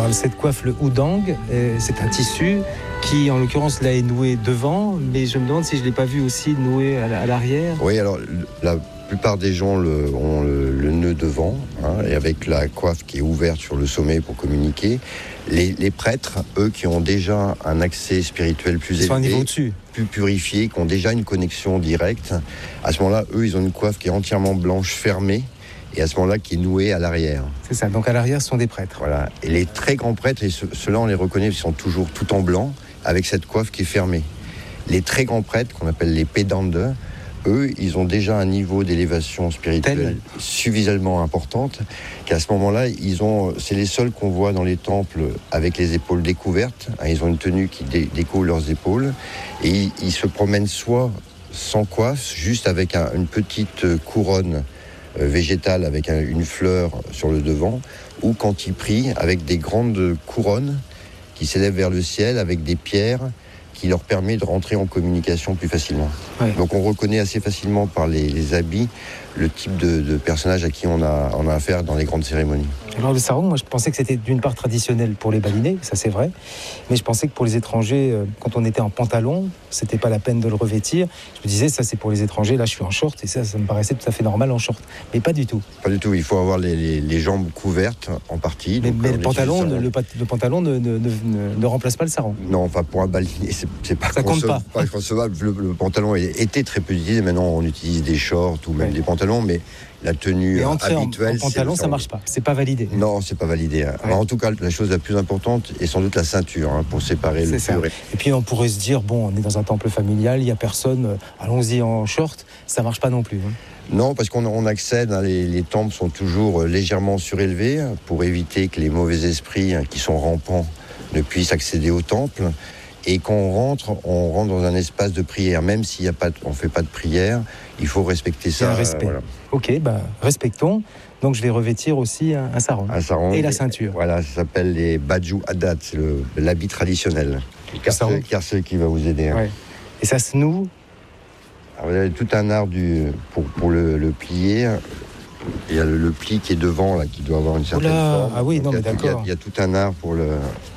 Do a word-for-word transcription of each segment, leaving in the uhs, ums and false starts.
Alors cette coiffe, le houdang, euh, c'est un tissu qui, en l'occurrence, là est noué devant, mais je me demande si je ne l'ai pas vu aussi noué à l'arrière. Oui, alors la plupart des gens le, ont le, le nœud devant, hein, et avec la coiffe qui est ouverte sur le sommet pour communiquer. Les, les prêtres, eux, qui ont déjà un accès spirituel plus Ils sont élevé, un niveau au-dessus. plus purifié, qui ont déjà une connexion directe, à ce moment-là, eux, ils ont une coiffe qui est entièrement blanche, fermée, et à ce moment-là, qui est nouée à l'arrière. C'est ça, donc à l'arrière, ce sont des prêtres. Voilà. Et les très grands prêtres, et ce, ceux-là, on les reconnaît, ils sont toujours tout en blanc, avec cette coiffe qui est fermée. Les très grands prêtres, qu'on appelle les pédandes, eux, ils ont déjà un niveau d'élévation spirituelle Tel. suffisamment importante qu'à ce moment-là, ils ont, c'est les seuls qu'on voit dans les temples avec les épaules découvertes. Ils ont une tenue qui dé- découvre leurs épaules et ils, ils se promènent soit sans coiffe, juste avec un, une petite couronne euh, végétale avec un, une fleur sur le devant, ou quand ils prient avec des grandes couronnes qui s'élèvent vers le ciel avec des pierres qui leur permet de rentrer en communication plus facilement. Ouais. Donc on reconnaît assez facilement par les, les habits le type de, de personnage à qui on a, on a affaire dans les grandes cérémonies. Alors le sarong, moi je pensais que c'était d'une part traditionnel pour les balinais, ça c'est vrai, mais je pensais que pour les étrangers, euh, quand on était en pantalon, c'était pas la peine de le revêtir. Je me disais, ça c'est pour les étrangers, là je suis en short, et ça, ça me paraissait tout à fait normal en short. Mais pas du tout. Pas du tout, il faut avoir les, les, les jambes couvertes en partie. Mais, donc, mais le, pantalon, le, le pantalon ne, ne, ne, ne remplace pas le sarong. Non, enfin pour un balinier, c'est, c'est pas, ça compte pas. pas concevable. Le, le pantalon était très peu utilisé, maintenant on utilise des shorts ou même ouais. des pantalons, mais la tenue mais entrer habituelle, en, en pantalon, ça marche pas. C'est pas validé. Non, c'est pas validé. Hein. Ouais. En tout cas, la chose la plus importante est sans doute la ceinture hein, pour séparer c'est le ça. pur. Et puis on pourrait se dire bon, on est dans un temple familial, il y a personne, euh, allons-y en short, ça marche pas non plus. Hein. Non, parce qu'on on accède, hein, les, les temples sont toujours légèrement surélevés pour éviter que les mauvais esprits hein, qui sont rampants ne puissent accéder au temple. Et quand on rentre, on rentre dans un espace de prière. Même s'il y a pas, on ne fait pas de prière, il faut respecter ça. C'est un respect. Euh, voilà. Ok, bah, respectons. Donc je vais revêtir aussi un, un sarong. Un sarong. Et la ceinture. Voilà, ça s'appelle les baju adat, c'est le, l'habit traditionnel. Le carcel qui va vous aider. Hein. Ouais. Et ça se noue. Alors, vous avez tout un art du, pour, pour le, le plier. Il y a le, le pli qui est devant, là, qui doit avoir une certaine Oula, forme. Ah oui, non, il, y a, mais d'accord. Il y, a, il y a tout un art pour le...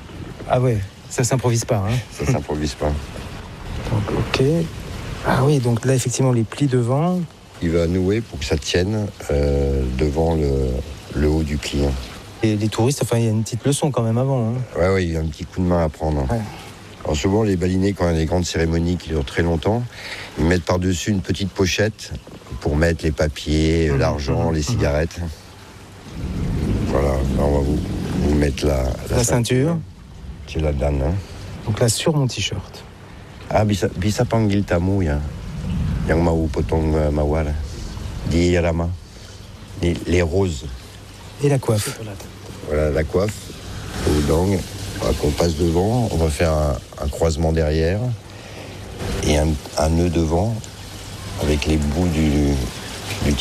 Ah ouais, ça s'improvise pas. Hein. Ça s'improvise pas. Donc, ok. Ah oui, donc là, effectivement, les plis devant. Il va nouer pour que ça tienne euh, devant le, le haut du pli. Et les touristes, enfin, il y a une petite leçon quand même avant. Hein. Ouais, ouais, il y a un petit coup de main à prendre. Ouais. Alors souvent, les balinais, quand il y a des grandes cérémonies qui durent très longtemps, ils mettent par-dessus une petite pochette pour mettre les papiers, mmh, l'argent, mmh, les cigarettes. Mmh. Voilà, là, on va vous, vous mettre la, la, la ceinture. ceinture. C'est la danne. Hein. Donc là, sur mon t-shirt. Ah, bisa, bisa panggil tamu ya, yang mau potong mawar, di Rama, les, les roses. Et la coiffe. Voilà, la coiffe, au dang. Qu'on passe devant, on va faire un, un croisement derrière et un, un nœud devant avec les bouts du, du